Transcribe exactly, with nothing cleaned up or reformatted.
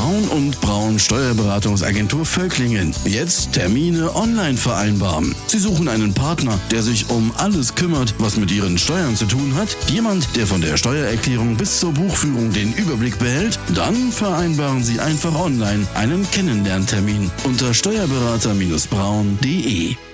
Braun und Braun Steuerberatungsagentur Völklingen. Jetzt Termine online vereinbaren. Sie suchen einen Partner, der sich um alles kümmert, was mit Ihren Steuern zu tun hat. Jemand, der von der Steuererklärung bis zur Buchführung den Überblick behält. Dann vereinbaren Sie einfach online einen Kennenlerntermin unter steuerberater Bindestrich braun punkt de.